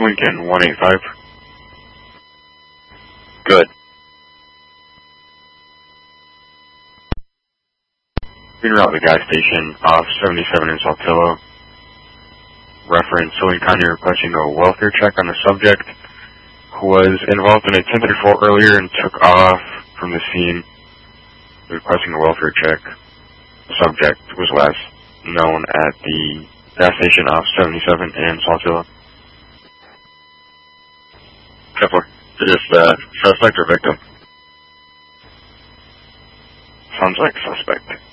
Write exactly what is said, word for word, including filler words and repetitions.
Lincoln one eight five. Good. Green route to the gas station off seventy-seven in Saltillo. Reference, Celine Kanye requesting a welfare check on the subject who was involved in a ten thirty-four earlier and took off from the scene requesting a welfare check. The subject was last known at the gas station off seventy-seven in Saltillo. Kepler, is that suspect or victim? Sounds like suspect.